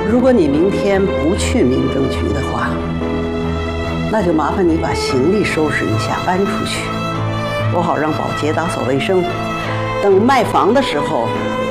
如果你明天不去民政局的话，那就麻烦你把行李收拾一下，搬出去，我好让保洁打扫卫生。等卖房的时候，